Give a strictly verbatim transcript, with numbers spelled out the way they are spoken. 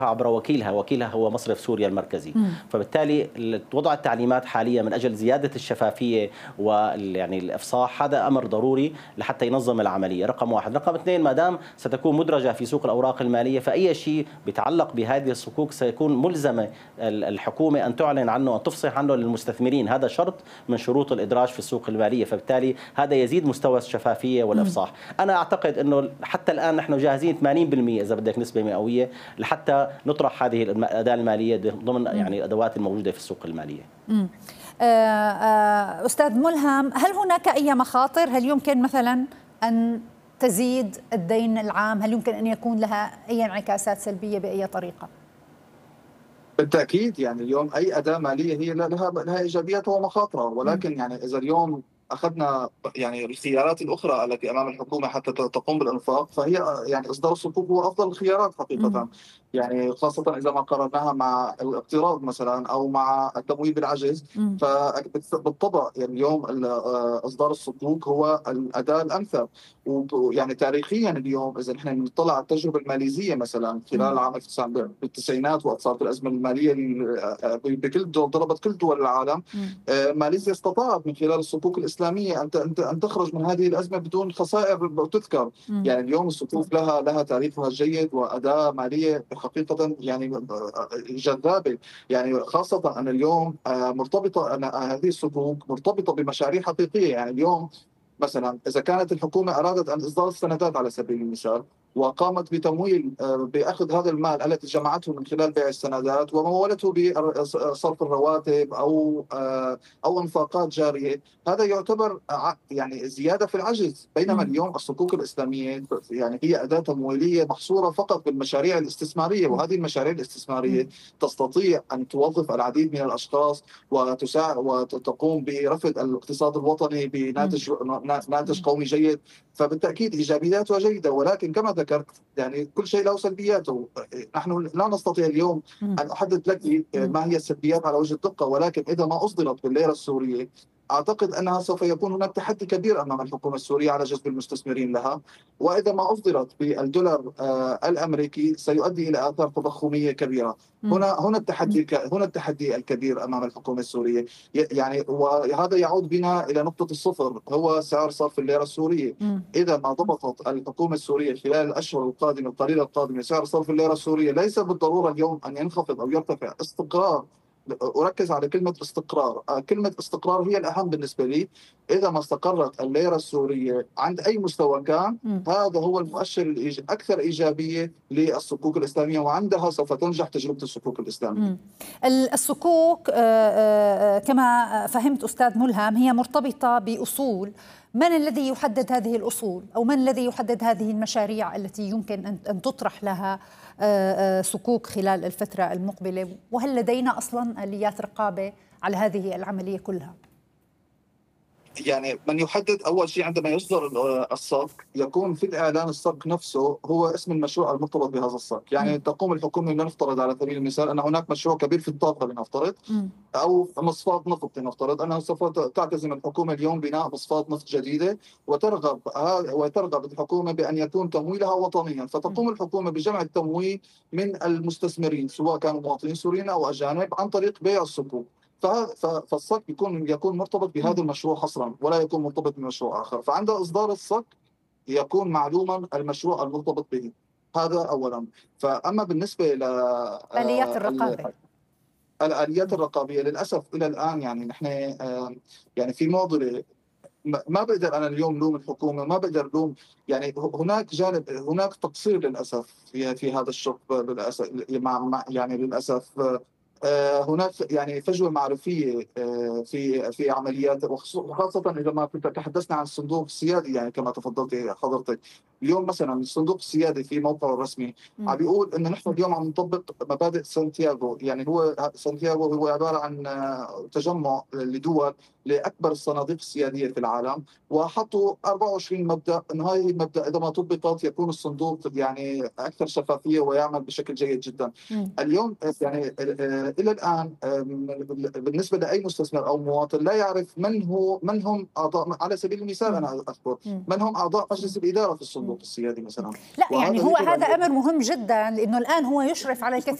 عبر وكيلها، وكيلها هو مصرف سوريا المركزي. مم. فبالتالي وضع التعليمات حاليا من اجل زياده الشفافيه ويعني الافصاح، هذا امر ضروري لحتى ينظم العمليه، رقم واحد. رقم اثنين، ما دام ستكون مدرجه في سوق الاوراق الماليه، فاي شيء بيتعلق بهذه الصكوك سيكون ملزمه الحكومه ان تعلن عنه، ان تفصح عنه للمستثمرين، هذا شرط من شروط الادراج في السوق الماليه، فبالتالي هذا يزيد مستوى الشفافيه والافصاح. انا اعتقد انه حتى الان نحن جاهزين ثمانين بالمئة اذا بدك نسبه مئويه لحتى نطرح هذه الاداه الماليه ضمن يعني الادوات الموجوده في السوق الماليه. امم استاذ ملهم، هل هناك اي مخاطر؟ هل يمكن مثلا ان تزيد الدين العام؟ هل يمكن ان يكون لها اي انعكاسات سلبيه باي طريقه؟ بالتاكيد، يعني اليوم اي اداه ماليه هي لها لها ايجابيات ومخاطرها، ولكن يعني اذا اليوم اخذنا يعني الخيارات الاخرى التي امام الحكومه حتى تقوم بالانفاق، فهي يعني اصدار الصكوك هو افضل الخيارات حقيقه. يعني خاصه اذا ما قارناها مع الاقتراض مثلا او مع التمويل بالعجز، فبالطبع يعني اليوم اصدار الصكوك هو الاداه الامثل. ويعني تاريخيا اليوم اذا نحن نطلع على التجربه الماليزيه مثلا خلال العام بالتسعينات وقت صارت الازمه الماليه بكل ضربت كل دول العالم، ماليزيا استطاعت من خلال الصكوك الاسلاميه ان ان تخرج من هذه الازمه بدون خسائر تذكر. يعني اليوم الصكوك لها لها تاريخها الجيد واداه ماليه حقيقه يعني جذابه، يعني خاصه ان اليوم مرتبطه ان هذه الصكوك مرتبطه بمشاريع حقيقيه. يعني اليوم مثلا إذا كانت الحكومة أرادت أن إصدار السندات على سبيل المثال وقامت بتمويل بأخذ هذا المال التي جمعته من خلال بيع السندات ومولته بصرف الرواتب أو أو انفاقات جارية، هذا يعتبر يعني زيادة في العجز. بينما اليوم الصكوك الإسلامية يعني هي أداة تمويلية محصورة فقط بالمشاريع الاستثمارية، وهذه المشاريع الاستثمارية تستطيع أن توظف العديد من الأشخاص وتساعد وتقوم برفد الاقتصاد الوطني بناتج ناتج قومي جيد. فبالتاكيد ايجابياتها جيده، ولكن كما ذكرت يعني كل شيء له سلبياته. نحن لا نستطيع اليوم ان احدد لك ما هي السلبيات على وجه الدقه، ولكن اذا ما اصدرت بالليره السوريه اعتقد انها سوف يكون هناك تحدي كبير امام الحكومه السوريه على جذب المستثمرين لها، واذا ما اصدرت بالدولار الامريكي سيؤدي الى اثار تضخميه كبيره. هنا هنا التحدي هنا التحدي الكبير امام الحكومه السوريه، يعني وهذا يعود بنا الى نقطه الصفر، هو سعر صرف الليره السوريه. اذا ما ضبطت الحكومه السوريه خلال الاشهر القادمه القليله القادمه سعر صرف الليره السوريه، ليس بالضروره اليوم ان ينخفض او يرتفع، استقرار. أركز على كلمة استقرار، كلمة استقرار هي الأهم بالنسبة لي. إذا ما استقرت الليرة السورية عند أي مستوى كان، م. هذا هو المؤشر الأكثر إيجابية للصكوك الإسلامية، وعندها سوف تنجح تجربة الصكوك الإسلامية. م. الصكوك كما فهمت أستاذ ملهم هي مرتبطة بأصول. من الذي يحدد هذه الأصول أو من الذي يحدد هذه المشاريع التي يمكن أن تطرح لها صكوك خلال الفترة المقبلة؟ وهل لدينا أصلا آليات رقابة على هذه العملية كلها؟ يعني من يحدد أول شيء عندما يصدر الصك يكون في الإعلان الصك نفسه هو اسم المشروع المرتبط بهذا الصك. يعني م. تقوم الحكومة لنفترض على سبيل المثال أن هناك مشروع كبير في الطاقة لنفترض م. أو مصفاة نفط لنفترض أنها سوف تعتزم الحكومة اليوم بناء مصفاة نفط جديدة، وترغب وترغب الحكومة بأن يكون تمويلها وطنيا، فتقوم م. الحكومة بجمع التمويل من المستثمرين سواء كانوا مواطنين سوريين أو أجانب عن طريق بيع الصكوك. فالصك يكون يكون مرتبط بهذا المشروع حصرا ولا يكون مرتبط بمشروع اخر، فعند اصدار الصك يكون معلوما المشروع المرتبط به. هذا اولا. فاما بالنسبه ل اليات الرقابه، الاليات الرقابيه للاسف الى الان يعني نحن يعني في معضله. ما بقدر انا اليوم لوم الحكومه، ما بقدر لوم، يعني هناك جانب هناك تقصير للاسف في في هذا الشق للاسف، مع يعني للاسف هناك يعني فجوه معرفيه في في عمليات، وخاصه اذا ما كنت تحدثنا عن الصندوق السيادي. يعني كما تفضلت حضرتك اليوم مثلا الصندوق السيادي في موقعه الرسمي عم بيقول انه نحن اليوم عم نطبق مبادئ سانتياغو. يعني هو سانتياغو هو عباره عن تجمع لدول لاكبر الصناديق السياديه في العالم، وحطوا أربعة وعشرين مبدا، انه هذه المبدا اذا ما طبقت يكون الصندوق يعني اكثر شفافيه ويعمل بشكل جيد جدا. م. اليوم يعني الى الان بالنسبه لاي مستثمر او مواطن لا يعرف من هو من هم اعضاء. على سبيل المثال انا اذكر من هم اعضاء مجلس الاداره في الصندوق السيادي مثلا. لا يعني هو هذا امر مهم جدا، لانه الان هو يشرف على الكثير